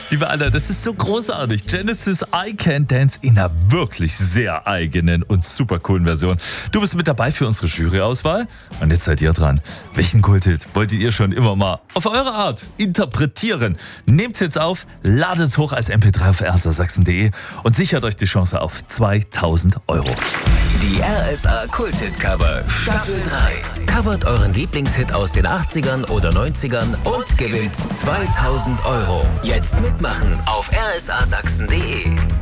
Liebe Anna, das ist so großartig. Genesis I Can Dance in einer wirklich sehr eigenen und super coolen Version. Du bist mit dabei für unsere Juryauswahl und jetzt seid ihr dran. Welchen Kulthit wolltet ihr schon immer mal auf eure Art interpretieren? Nehmt's jetzt auf, ladet's hoch als MP3 auf rsasachsen.de und sichert euch die Chance auf 2000 Euro. Die RSA Kulthit-Cover Staffel 3. Covert euren Lieblingshit aus den 80ern oder 90ern und gewinnt 2000 Euro. Jetzt mitmachen auf rsasachsen.de.